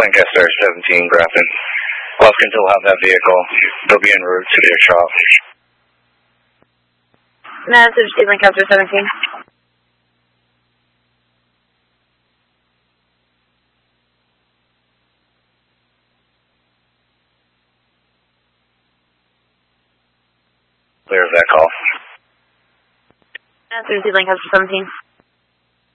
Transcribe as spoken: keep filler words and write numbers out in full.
Lancaster seventeen, Grafton. Lufkin will have that vehicle. They'll be en route to their shop. Message to Lancaster seventeen. Clear that call. Message to Lancaster seventeen.